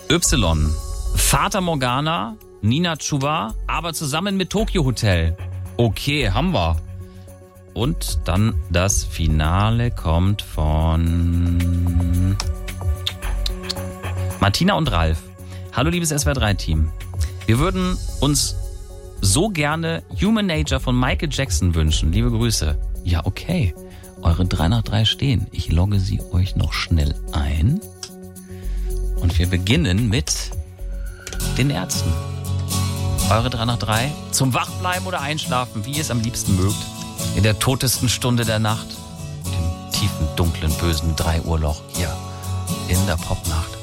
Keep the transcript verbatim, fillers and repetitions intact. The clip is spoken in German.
Y. Fata Morgana, Nina Chuba, aber zusammen mit Tokyo Hotel. Okay, haben wir. Und dann das Finale kommt von Martina und Ralf. Hallo liebes S W R drei Team. Wir würden uns so gerne Human Nature von Michael Jackson wünschen. Liebe Grüße. Ja, okay. Eure drei nach drei stehen. Ich logge sie euch noch schnell ein. Und wir beginnen mit den Ärzten. Eure drei nach drei zum Wachbleiben oder Einschlafen, wie ihr es am liebsten mögt. In der totesten Stunde der Nacht. Im tiefen, dunklen, bösen drei Uhr Loch hier in der Popnacht.